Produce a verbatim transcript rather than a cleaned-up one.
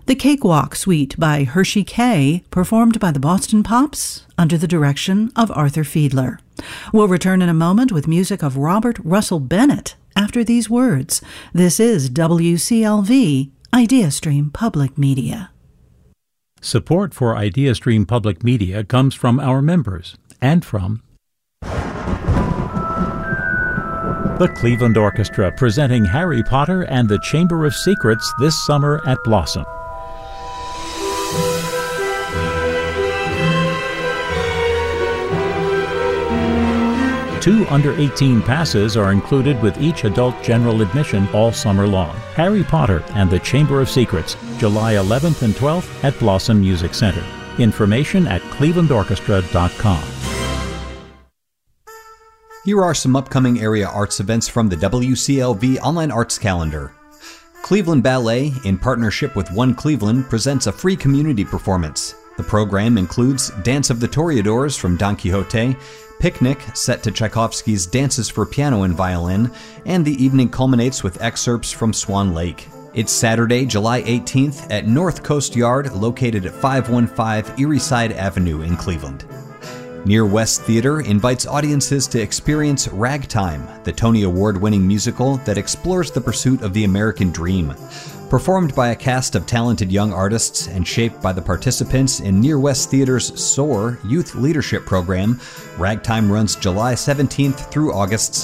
The Cakewalk Suite by Hershey K, performed by the Boston Pops under the direction of Arthur Fiedler. We'll return in a moment with music of Robert Russell Bennett after these words. This is W C L V, IdeaStream Public Media. Support for IdeaStream Public Media comes from our members and from the Cleveland Orchestra, presenting Harry Potter and the Chamber of Secrets this summer at Blossom. Two under eighteen passes are included with each adult general admission all summer long. Harry Potter and the Chamber of Secrets, July eleventh and twelfth at Blossom Music Center. Information at cleveland orchestra dot com. Here are some upcoming area arts events from the W C L V Online Arts Calendar. Cleveland Ballet, in partnership with One Cleveland, presents a free community performance. The program includes Dance of the Toreadors from Don Quixote, Picnic, set to Tchaikovsky's Dances for Piano and Violin, and the evening culminates with excerpts from Swan Lake. It's Saturday, July eighteenth at North Coast Yard, located at five one five Erie Side Avenue in Cleveland. Near West Theater invites audiences to experience Ragtime, the Tony Award-winning musical that explores the pursuit of the American dream. Performed by a cast of talented young artists and shaped by the participants in Near West Theater's SOAR Youth Leadership Program, Ragtime runs July seventeenth through August